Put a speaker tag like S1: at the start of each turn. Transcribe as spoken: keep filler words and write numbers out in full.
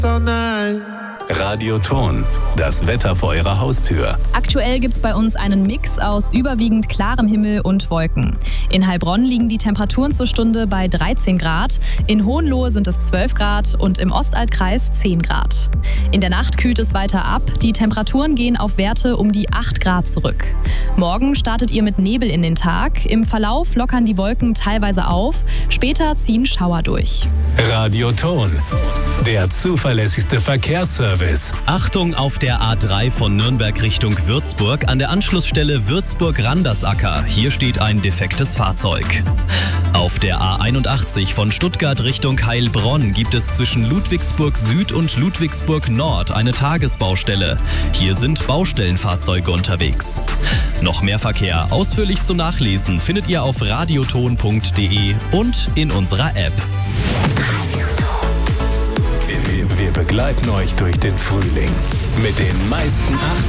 S1: Radioton, das Wetter vor Ihrer Haustür.
S2: Aktuell gibt es bei uns einen Mix aus überwiegend klarem Himmel und Wolken. In Heilbronn liegen die Temperaturen zur Stunde bei dreizehn Grad, in Hohenlohe sind es zwölf Grad und im Ostaltkreis zehn Grad. In der Nacht kühlt es weiter ab, die Temperaturen gehen auf Werte um die acht Grad zurück. Morgen startet ihr mit Nebel in den Tag, im Verlauf lockern die Wolken teilweise auf, später ziehen Schauer durch.
S1: Radioton, der zuverlässigste Verkehrsservice.
S3: Achtung auf der A drei von Nürnberg Richtung Würzburg an der Anschlussstelle Würzburg-Randersacker. Hier steht ein defektes Fahrzeug. Auf der A einundachtzig von Stuttgart Richtung Heilbronn gibt es zwischen Ludwigsburg Süd und Ludwigsburg Nord eine Tagesbaustelle. Hier sind Baustellenfahrzeuge unterwegs. Noch mehr Verkehr ausführlich zum Nachlesen findet ihr auf radioton punkt de und in unserer App.
S1: Wir, wir begleiten euch durch den Frühling mit den meisten achtzig